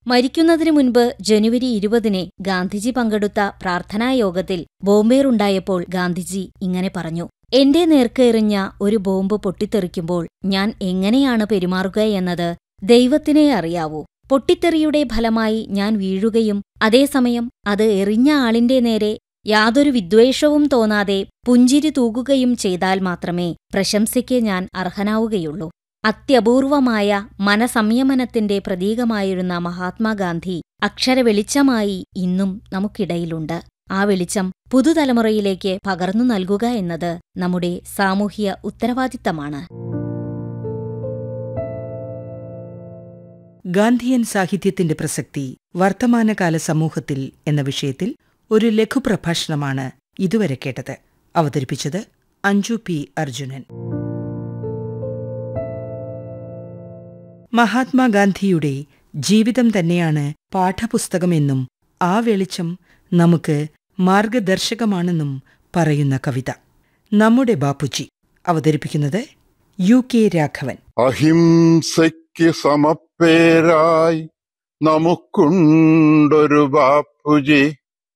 മരിക്കുന്നതിനു മുൻപ് ജനുവരി 20-ന് ഗാന്ധിജി പങ്കെടുത്ത പ്രാർത്ഥനായോഗത്തിൽ ബോംബേറുണ്ടായപ്പോൾ ഗാന്ധിജി ഇങ്ങനെ പറഞ്ഞു: എന്റെ നേർക്ക് എറിഞ്ഞ ഒരു ബോംബ് പൊട്ടിത്തെറിക്കുമ്പോൾ ഞാൻ എങ്ങനെയാണ് പെരുമാറുകയെന്നത് ദൈവത്തിനേ അറിയാവൂ. പൊട്ടിത്തെറിയുടെ ഫലമായി ഞാൻ വീഴുകയും അതേസമയം അത് എറിഞ്ഞ ആളിന്റെ നേരെ യാതൊരു വിദ്വേഷവും തോന്നാതെ പുഞ്ചിരി തൂകുകയും ചെയ്താൽ മാത്രമേ പ്രശംസയ്ക്ക് ഞാൻ അർഹനാവുകയുള്ളൂ. അത്യപൂർവമായ മനസംയമനത്തിന്റെ പ്രതീകമായിരുന്ന മഹാത്മാഗാന്ധി അക്ഷരവെളിച്ചമായി ഇന്നും നമുക്കിടയിലുണ്ട്. ആ വെളിച്ചം പുതുതലമുറയിലേക്ക് പകർന്നു നൽകുക എന്നത് നമ്മുടെ സാമൂഹ്യ ഉത്തരവാദിത്തമാണ്. ഗാന്ധിയൻ സാഹിത്യത്തിന്റെ പ്രസക്തി വർത്തമാനകാല സമൂഹത്തിൽ എന്ന വിഷയത്തിൽ ഒരു ലഘുപ്രഭാഷണമാണ് ഇതുവരെ കേട്ടത്. അവതരിപ്പിച്ചത് അഞ്ജു പി. അർജുനൻ. മഹാത്മാഗാന്ധിയുടെ ജീവിതം തന്നെയാണ് പാഠപുസ്തകമെന്നും ആ വെളിച്ചം നമുക്ക് മാർഗദർശകമാണെന്നും പറയുന്ന കവിത നമ്മുടെ ബാപ്പുജി. അവതരിപ്പിക്കുന്നത് UK രാഘവൻ. അഹിംസയ്ക്ക് സമപ്പേരായി നമുക്കുണ്ടൊരു ബാപ്പുജി,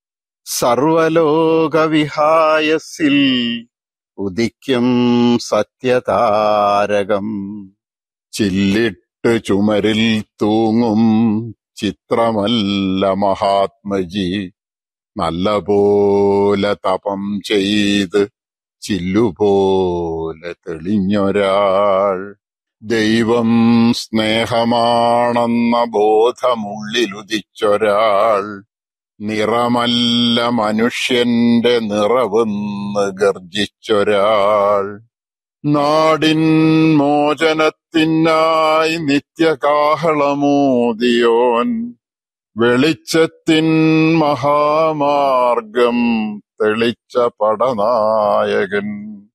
സർവലോകവിഹായസിൽ ഉദിക്കും സത്യതാരകം. ചില്ലിട്ട് ചുമരിൽ തൂങ്ങും ചിത്രമല്ല മഹാത്മജി, നല്ലപോലെ തപം ചെയ്ത് ചില്ലുപോലെ തെളിഞ്ഞൊരാൾ. ദൈവം സ്നേഹമാണെന്ന ബോധമുള്ളിലുദിച്ചൊരാൾ. നിറമല്ല മനുഷ്യന്റെ നിറവെന്ന് ഗർജിച്ചൊരാൾ. നാടിൻ മോചനത്തിനായി നിത്യകാഹളമോദിയോൻ. വെളിച്ചത്തിൻ മഹാമാർഗം തെളിച്ച പടനായകൻ.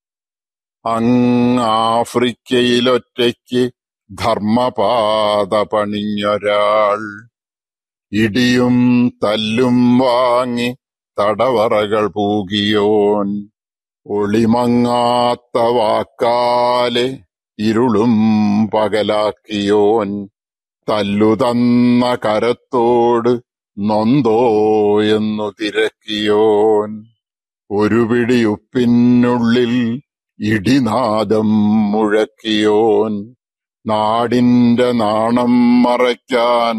ആഫ്രിക്കയിലൊറ്റയ്ക്ക് ധർമ്മപാത പണിഞ്ഞൊരാൾ. ഇടിയും തല്ലും വാങ്ങി തടവറകൾ പൂകിയോൻ. ഒളിമങ്ങാത്ത വാക്കാലെ ഇരുളും പകലാക്കിയോൻ. തല്ലുതന്ന കരത്തോട് നൊന്തോ എന്നു തിരക്കിയോൻ. ഒരു പിടി ഉപ്പിനുള്ളിൽ ഇടിനാദം മുഴക്കിയോൻ. നാടിന്റെ നാണം മറയ്ക്കാൻ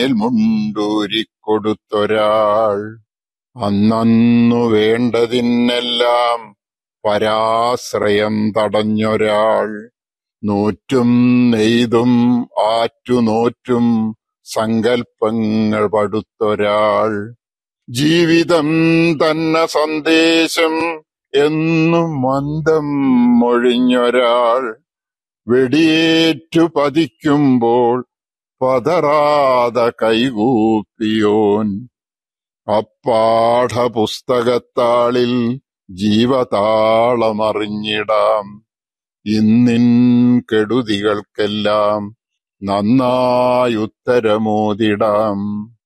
മേൽമുണ്ടൂരിക്കൊടുത്തൊരാൾ. അന്നു വേണ്ടതിനെല്ലാം പരാശ്രയം തടഞ്ഞൊരാൾ. നോറ്റും നെയ്തും ആറ്റുനോറ്റും സങ്കൽപ്പങ്ങൾ പടുത്തൊരാൾ. ജീവിതം തന്നെ സന്ദേശം എന്നും മന്ദം മൊഴിഞ്ഞൊരാൾ. വെടിയേറ്റു പതിക്കുമ്പോൾ പതറാതെ കൈകൂപ്പിയോൻ. അപ്പാഠപുസ്തകത്താളിൽ ജീവതാളമറിഞ്ഞിടാം. ഇന്നിൻ കെടുതികൾക്കെല്ലാം നന്നായുത്തരമോദിടാം.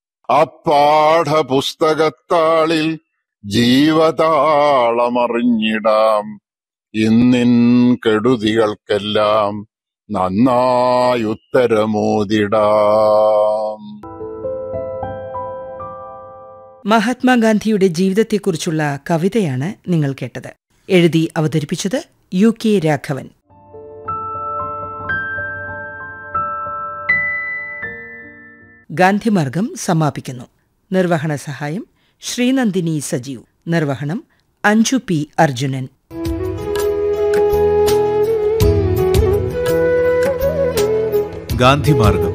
അപ്പാഠപുസ്തകത്താളിൽ ജീവതാളമറിഞ്ഞിടാം. ഇന്നിൻ കെടുതികൾക്കെല്ലാം നന്നായുത്തരമോദിടാം. മഹാത്മാഗാന്ധിയുടെ ജീവിതത്തെക്കുറിച്ചുള്ള കവിതയാണ് നിങ്ങൾ കേട്ടത്. എഴുതി അവതരിപ്പിച്ചത് UK രാഘവൻ. ഗാന്ധിമാർഗം സമാപിക്കുന്നു. നിർവഹണ സഹായം ശ്രീനന്ദിനി സജീവ്. നിർവഹണം അഞ്ജു പി. അർജുനൻ. ഗാന്ധിമാർഗം.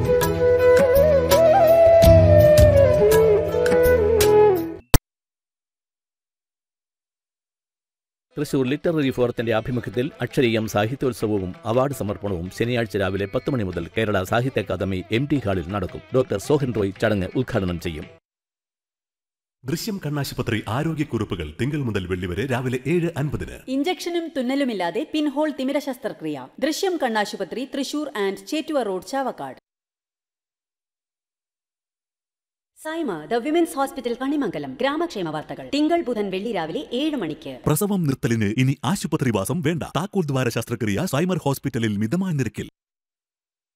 തൃശൂർ ലിറ്റററി ഫോറത്തിന്റെ ആഭിമുഖ്യത്തിൽ അക്ഷരീയം സാഹിത്യോത്സവവും അവാർഡ് സമർപ്പണവും ശനിയാഴ്ച രാവിലെ 10 മണി മുതൽ കേരള സാഹിത്യ അക്കാദമി MT ഹാളിൽ നടക്കും. ഡോക്ടർ സോഹൻ റോയ് ചടങ്ങ് ഉദ്ഘാടനം ചെയ്യും. ദൃശ്യം കണ്ണാശുപത്രി ആരോഗ്യക്കുറിപ്പുകൾ തിങ്കൾ മുതൽ വെള്ളി വരെ രാവിലെ 7:50. ഇഞ്ചക്ഷനും തുന്നലുമില്ലാതെ പിൻഹോൾ തിമിര ശസ്ത്രക്രിയ. ദൃശ്യം കണ്ണാശുപത്രി, Thrissur and Chettuva road, Chavakkad. Saima the women's hospital Kanimangalam. ഗ്രാമക്ഷേമ വാർത്തകൾ തിങ്കൾ ബുധൻ വെള്ളി രാവിലെ 7 മണിക്ക്. പ്രസവം നിർത്തലിന് ഇനി ആശുപത്രിവാസം വേണ്ട. താക്കോൽ ദ്വാര ശസ്ത്രക്രിയ സൈമർ ഹോസ്പിറ്റലിൽ മിതമായ നിരക്കിൽ.